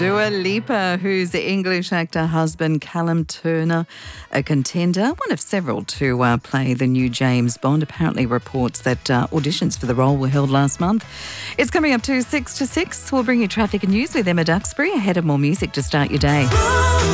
Dua Lipa, whose English actor husband Callum Turner, a contender, one of several to play the new James Bond, apparently reports that auditions for the role were held last month. It's coming up to 6 to 6. We'll bring you traffic and news with Emma Duxbury ahead of more music to start your day.